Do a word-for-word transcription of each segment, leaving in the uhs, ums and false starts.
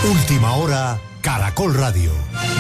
Última hora, Caracol Radio.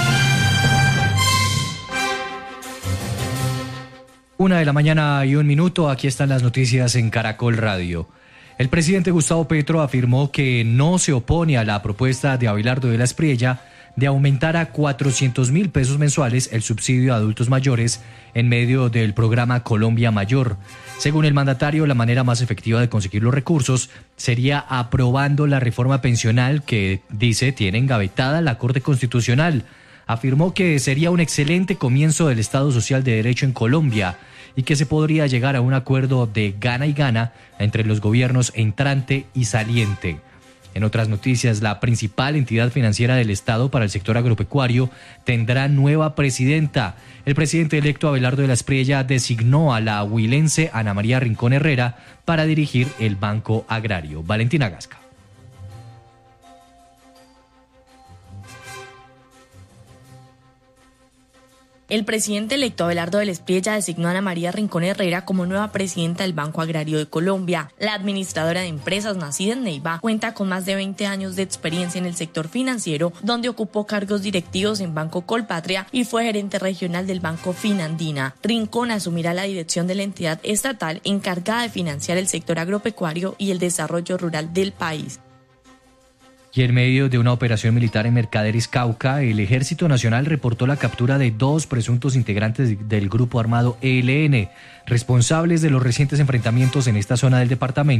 Una de la mañana y un minuto, aquí están las noticias en Caracol Radio. El presidente Gustavo Petro afirmó que no se opone a la propuesta de Abelardo de la Espriella de aumentar a cuatrocientos mil pesos mensuales el subsidio a adultos mayores en medio del programa Colombia Mayor. Según el mandatario, la manera más efectiva de conseguir los recursos sería aprobando la reforma pensional que, dice, tiene engavetada la Corte Constitucional. Afirmó que sería un excelente comienzo del Estado Social de Derecho en Colombia y que se podría llegar a un acuerdo de gana y gana entre los gobiernos entrante y saliente. En otras noticias, la principal entidad financiera del Estado para el sector agropecuario tendrá nueva presidenta. El presidente electo Abelardo de la Espriella designó a la huilense Ana María Rincón Herrera para dirigir el Banco Agrario. Valentina Gasca. El presidente electo Abelardo de la Espriella designó a Ana María Rincón Herrera como nueva presidenta del Banco Agrario de Colombia. La administradora de empresas, nacida en Neiva, cuenta con más de veinte años de experiencia en el sector financiero, donde ocupó cargos directivos en Banco Colpatria y fue gerente regional del Banco Finandina. Rincón asumirá la dirección de la entidad estatal encargada de financiar el sector agropecuario y el desarrollo rural del país. Y en medio de una operación militar en Mercaderes, Cauca, el Ejército Nacional reportó la captura de dos presuntos integrantes del grupo armado E L N, responsables de los recientes enfrentamientos en esta zona del departamento.